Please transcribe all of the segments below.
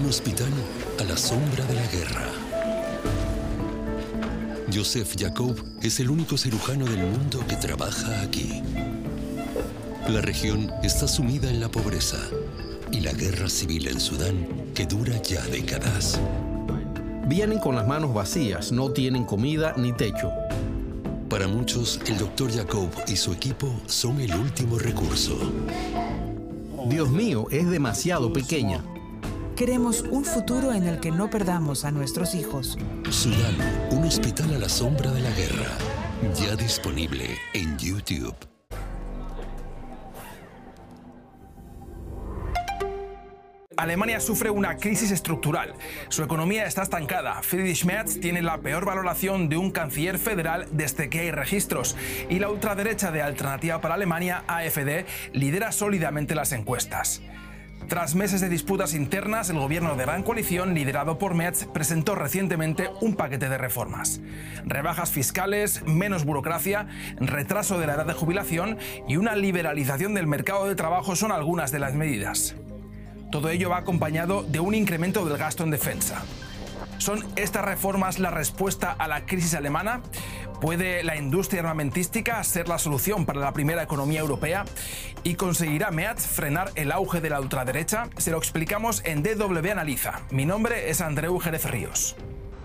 un hospital a la sombra de la guerra. Joseph Jacob es el único cirujano del mundo que trabaja aquí. La región está sumida en la pobreza y la guerra civil en Sudán, que dura ya décadas. Vienen con las manos vacías, no tienen comida ni techo. Para muchos, el Dr. Jacob y su equipo son el último recurso. Dios mío, es demasiado pequeña. Queremos un futuro en el que no perdamos a nuestros hijos. Sudán, un hospital a la sombra de la guerra. Ya disponible en YouTube. Alemania sufre una crisis estructural. Su economía está estancada. Friedrich Merz tiene la peor valoración de un canciller federal desde que hay registros. Y la ultraderecha de Alternativa para Alemania, AfD, lidera sólidamente las encuestas. Tras meses de disputas internas, el gobierno de gran coalición, liderado por Merz, presentó recientemente un paquete de reformas. Rebajas fiscales, menos burocracia, retraso de la edad de jubilación y una liberalización del mercado de trabajo son algunas de las medidas. Todo ello va acompañado de un incremento del gasto en defensa. ¿Son estas reformas la respuesta a la crisis alemana? ¿Puede la industria armamentística ser la solución para la primera economía europea? ¿Y conseguirá Merz frenar el auge de la ultraderecha? Se lo explicamos en DW Analiza. Mi nombre es Andreu Jerez Ríos.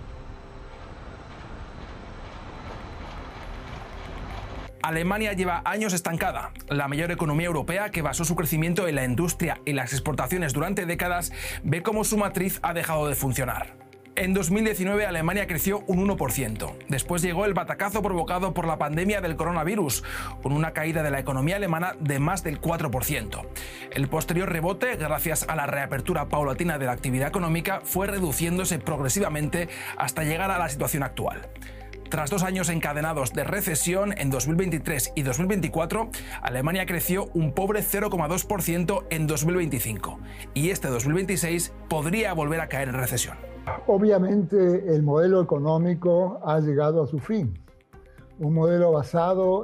Alemania lleva años estancada. La mayor economía europea, que basó su crecimiento en la industria y las exportaciones durante décadas, ve cómo su matriz ha dejado de funcionar. En 2019 Alemania creció un 1%. Después llegó el batacazo provocado por la pandemia del coronavirus, con una caída de la economía alemana de más del 4%. El posterior rebote, gracias a la reapertura paulatina de la actividad económica, fue reduciéndose progresivamente hasta llegar a la situación actual. Tras 2 años encadenados de recesión en 2023 y 2024, Alemania creció un pobre 0,2% en 2025 y este 2026 podría volver a caer en recesión. Obviamente el modelo económico ha llegado a su fin. Un modelo basado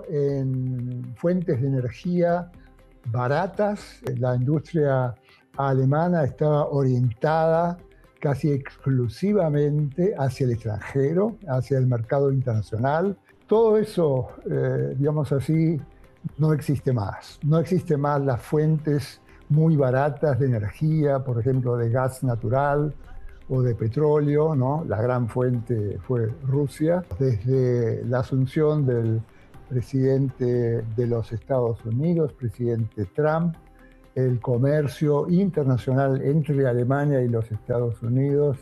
en fuentes de energía baratas. La industria alemana estaba orientada casi exclusivamente hacia el extranjero, hacia el mercado internacional. Todo eso, digamos así, no existe más. No existen más las fuentes muy baratas de energía, por ejemplo, de gas natural o de petróleo, ¿no? La gran fuente fue Rusia. Desde la asunción del presidente de los Estados Unidos, presidente Trump, el comercio internacional entre Alemania y los Estados Unidos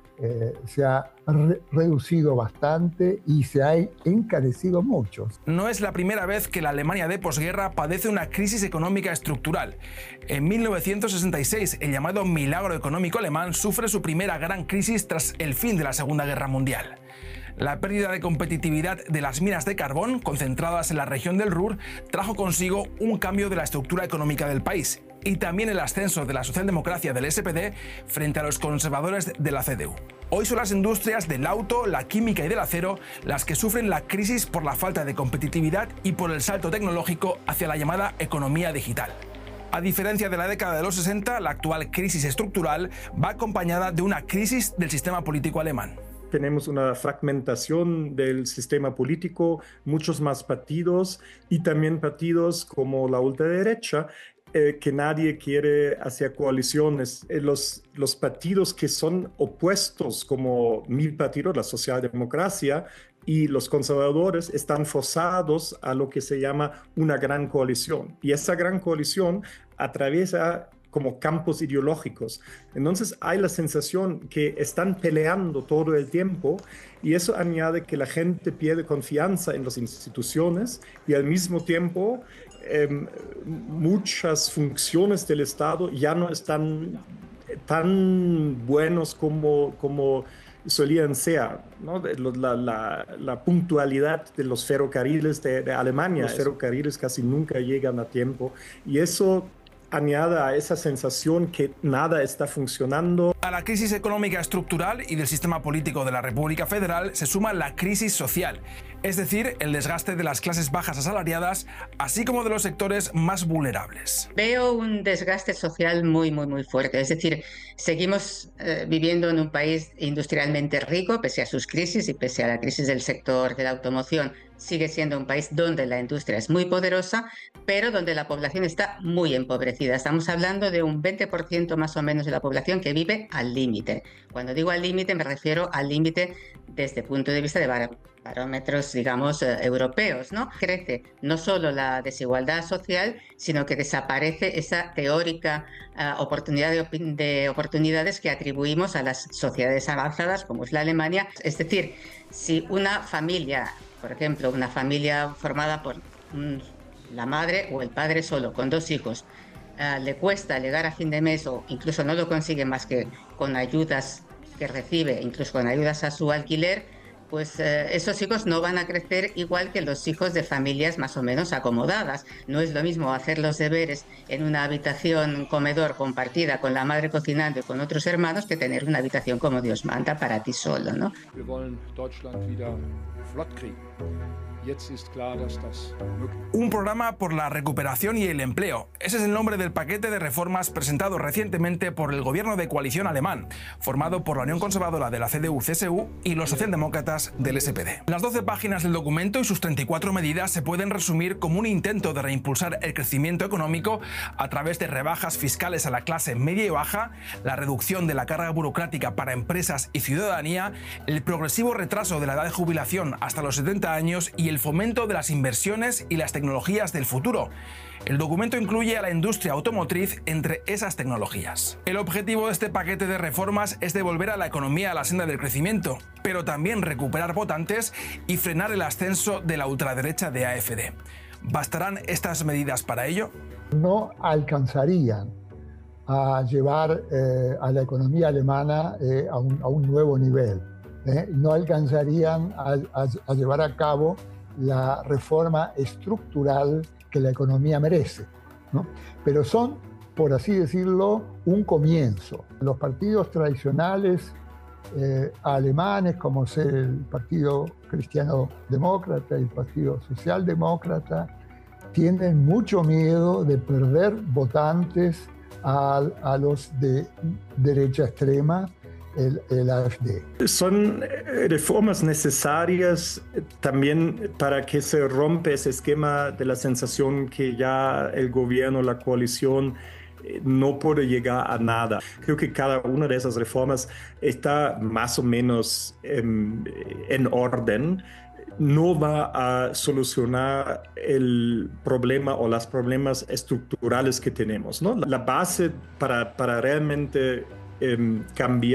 se ha reducido bastante y se ha encarecido mucho. No es la primera vez que la Alemania de posguerra padece una crisis económica estructural. En 1966, el llamado milagro económico alemán sufre su primera gran crisis tras el fin de la Segunda Guerra Mundial. La pérdida de competitividad de las minas de carbón, concentradas en la región del Ruhr, trajo consigo un cambio de la estructura económica del país y también el ascenso de la socialdemocracia del SPD frente a los conservadores de la CDU. Hoy son las industrias del auto, la química y del acero las que sufren la crisis por la falta de competitividad y por el salto tecnológico hacia la llamada economía digital. A diferencia de la década de los 60, la actual crisis estructural va acompañada de una crisis del sistema político alemán. Tenemos una fragmentación del sistema político, muchos más partidos y también partidos como la ultraderecha, que nadie quiere hacer coaliciones. Los partidos que son opuestos, como mi partido, la socialdemocracia, y los conservadores están forzados a lo que se llama una gran coalición. Y esa gran coalición atraviesa como campos ideológicos. Entonces hay la sensación que están peleando todo el tiempo y eso añade que la gente pierde confianza en las instituciones y al mismo tiempo muchas funciones del Estado ya no están tan buenos como solían ser, ¿no? La puntualidad de los ferrocarriles de Alemania. Los ferrocarriles casi nunca llegan a tiempo y eso añade a esa sensación que nada está funcionando. A la crisis económica estructural y del sistema político de la República Federal se suma la crisis social. es decir, el desgaste de las clases bajas asalariadas, así como de los sectores más vulnerables. Veo un desgaste social muy fuerte. Es decir, seguimos viviendo en un país industrialmente rico, pese a sus crisis y pese a la crisis del sector de la automoción. Sigue siendo un país donde la industria es muy poderosa, pero donde la población está muy empobrecida. Estamos hablando de un 20% más o menos de la población que vive al límite. Cuando digo al límite, me refiero al límite desde el punto de vista de parámetros, digamos, europeos, ¿no? Crece no solo la desigualdad social, sino que desaparece esa teórica oportunidad de oportunidades que atribuimos a las sociedades avanzadas, como es la Alemania. Es decir, si una familia, por ejemplo, una familia formada por la madre o el padre solo, con 2 hijos, le cuesta llegar a fin de mes o incluso no lo consigue más que con ayudas que recibe, incluso con ayudas a su alquiler, pues esos hijos no van a crecer igual que los hijos de familias más o menos acomodadas. No es lo mismo hacer los deberes en una habitación comedor compartida con la madre cocinando y con otros hermanos que tener una habitación como Dios manda para ti solo, ¿no? Un programa por la recuperación y el empleo. Ese es el nombre del paquete de reformas presentado recientemente por el gobierno de coalición alemán, formado por la Unión Conservadora de la CDU-CSU y los socialdemócratas del SPD. Las 12 páginas del documento y sus 34 medidas se pueden resumir como un intento de reimpulsar el crecimiento económico a través de rebajas fiscales a la clase media y baja, la reducción de la carga burocrática para empresas y ciudadanía, el progresivo retraso de la edad de jubilación hasta los 70 años y el fomento de las inversiones y las tecnologías del futuro. El documento incluye a la industria automotriz entre esas tecnologías. El objetivo de este paquete de reformas es devolver a la economía a la senda del crecimiento, pero también recuperar votantes y frenar el ascenso de la ultraderecha de AfD. ¿Bastarán estas medidas para ello? No alcanzarían a llevar a la economía alemana a un nuevo nivel. No alcanzarían a llevar a cabo la reforma estructural que la economía merece, ¿no? Pero son, por así decirlo, un comienzo. Los partidos tradicionales alemanes, como es el Partido Cristiano Demócrata y el Partido Socialdemócrata, tienen mucho miedo de perder votantes a los de derecha extrema, el AfD. Son reformas necesarias también para que se rompa ese esquema de la sensación que ya el gobierno, la coalición, no puede llegar a nada. Creo que cada una de esas reformas está más o menos en orden. No va a solucionar el problema o los problemas estructurales que tenemos, ¿no? La base para realmente cambiar